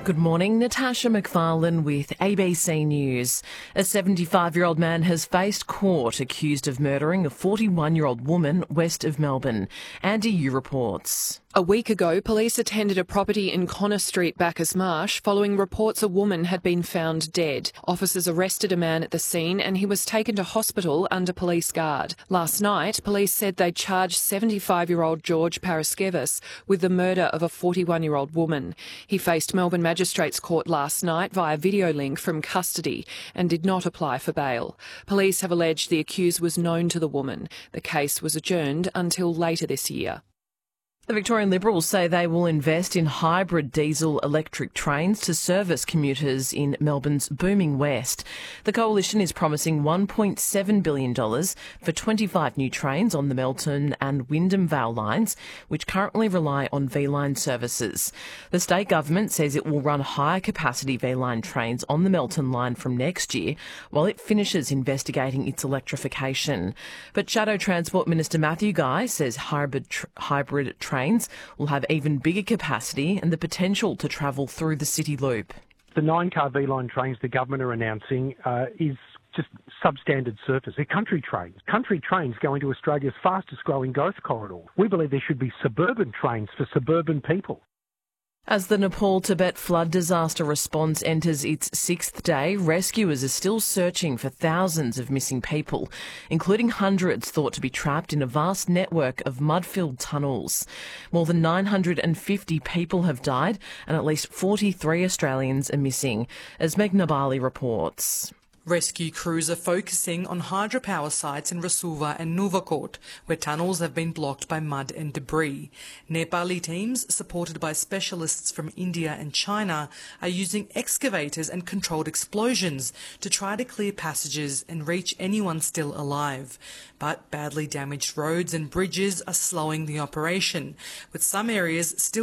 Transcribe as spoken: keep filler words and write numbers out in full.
Good morning, Natasha McFarlane with A B C News. A seventy-five-year-old man has faced court accused of murdering a forty-one-year-old woman west of Melbourne. Andy Yu reports. A week ago, police attended a property in Connor Street, Bacchus Marsh, following reports a woman had been found dead. Officers arrested a man at the scene and he was taken to hospital under police guard. Last night, police said they charged seventy-five-year-old George Paraskevis with the murder of a forty-one-year-old woman. He faced Melbourne Magistrates Court last night via video link from custody and did not apply for bail. Police have alleged the accused was known to the woman. The case was adjourned until later this year. The Victorian Liberals say they will invest in hybrid diesel-electric trains to service commuters in Melbourne's booming west. The coalition is promising one point seven billion dollars for twenty-five new trains on the Melton and Wyndham Vale lines, which currently rely on V-Line services. The state government says it will run higher-capacity V-Line trains on the Melton line from next year, while it finishes investigating its electrification. But Shadow Transport Minister Matthew Guy says hybrid, tr- hybrid trains Trains will have even bigger capacity and the potential to travel through the city loop. The nine-car V-Line trains the government are announcing uh, is just substandard surface. They're country trains. Country trains go into Australia's fastest growing growth corridor. We believe there should be suburban trains for suburban people. As the Nepal-Tibet flood disaster response enters its sixth day, rescuers are still searching for thousands of missing people, including hundreds thought to be trapped in a vast network of mud-filled tunnels. More than nine hundred fifty people have died and at least forty-three Australians are missing, as Meghna Bali reports. Rescue crews are focusing on hydropower sites in Rasuva and Nuvakot, where tunnels have been blocked by mud and debris. Nepali teams, supported by specialists from India and China, are using excavators and controlled explosions to try to clear passages and reach anyone still alive. But badly damaged roads and bridges are slowing the operation, with some areas still